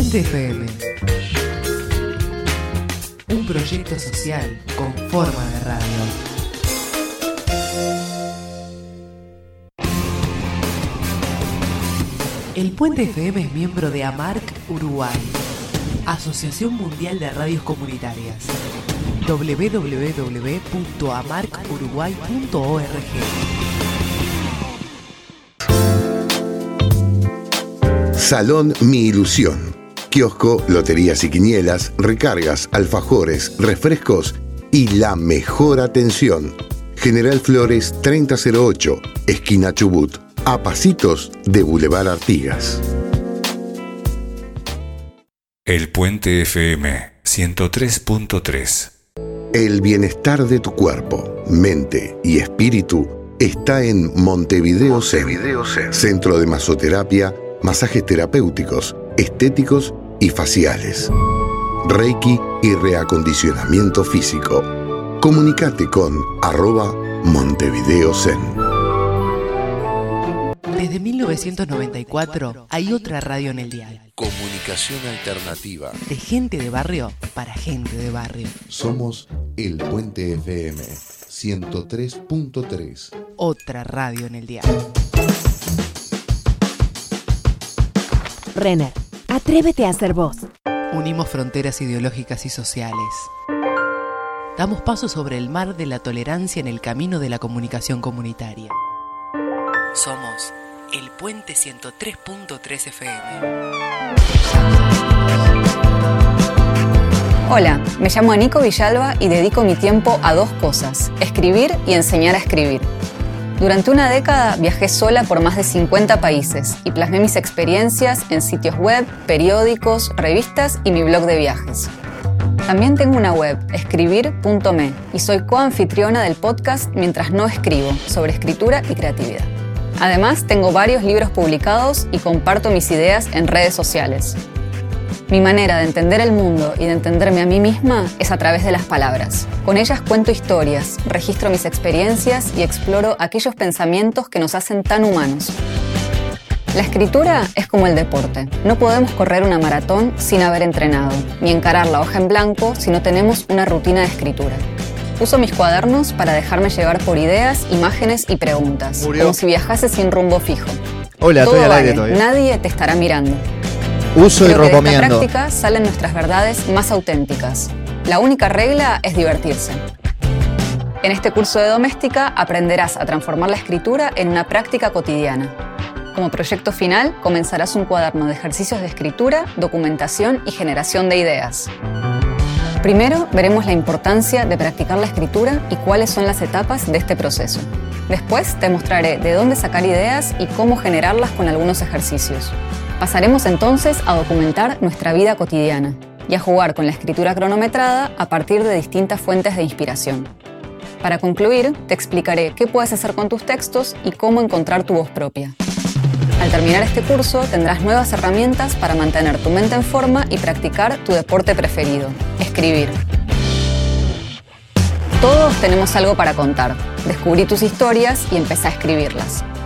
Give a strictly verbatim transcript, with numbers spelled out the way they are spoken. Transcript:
Puente F M. Un proyecto social con forma de radio. El Puente F M es miembro de AMARC Uruguay, Asociación Mundial de Radios Comunitarias. doble u doble u doble u punto amarc uruguay punto org. Salón Mi Ilusión. Kiosco, loterías y quinielas, recargas, alfajores, refrescos y la mejor atención. General Flores treinta cero ocho, esquina Chubut, a pasitos de Boulevard Artigas. El Puente F M ciento tres punto tres. El bienestar de tu cuerpo, mente y espíritu está en Montevideo Zen, Centro de Masoterapia, masajes terapéuticos, estéticos y faciales, Reiki y reacondicionamiento físico. Comunicate con arroba Montevideo Zen. Desde mil novecientos noventa y cuatro hay otra radio en el dial. Comunicación alternativa. De gente de barrio para gente de barrio. Somos El Puente F M ciento tres punto tres. Otra radio en el dial. Renner, atrévete a ser vos. Unimos fronteras ideológicas y sociales. Damos paso sobre el mar de la tolerancia en el camino de la comunicación comunitaria. Somos El Puente ciento tres punto tres F M. Hola, me llamo Nico Villalba y dedico mi tiempo a dos cosas: escribir y enseñar a escribir. Durante una década viajé sola por más de cincuenta países y plasmé mis experiencias en sitios web, periódicos, revistas y mi blog de viajes. También tengo una web, escribir punto me, y soy coanfitriona del podcast Mientras no escribo, sobre escritura y creatividad. Además, tengo varios libros publicados y comparto mis ideas en redes sociales. Mi manera de entender el mundo y de entenderme a mí misma es a través de las palabras. Con ellas cuento historias, registro mis experiencias y exploro aquellos pensamientos que nos hacen tan humanos. La escritura es como el deporte. No podemos correr una maratón sin haber entrenado, ni encarar la hoja en blanco si no tenemos una rutina de escritura. Uso mis cuadernos para dejarme llevar por ideas, imágenes y preguntas, Murió. como si viajase sin rumbo fijo. Hola, Todo estoy al vale, aire todavía. Nadie te estará mirando. Uso y Creo que de recomiendo. esta práctica salen nuestras verdades más auténticas. La única regla es divertirse. En este curso de doméstica aprenderás a transformar la escritura en una práctica cotidiana. Como proyecto final, comenzarás un cuaderno de ejercicios de escritura, documentación y generación de ideas. Primero, veremos la importancia de practicar la escritura y cuáles son las etapas de este proceso. Después, te mostraré de dónde sacar ideas y cómo generarlas con algunos ejercicios. Pasaremos entonces a documentar nuestra vida cotidiana y a jugar con la escritura cronometrada a partir de distintas fuentes de inspiración. Para concluir, te explicaré qué puedes hacer con tus textos y cómo encontrar tu voz propia. Al terminar este curso, tendrás nuevas herramientas para mantener tu mente en forma y practicar tu deporte preferido, escribir. Todos tenemos algo para contar. Descubrí tus historias y empecé a escribirlas.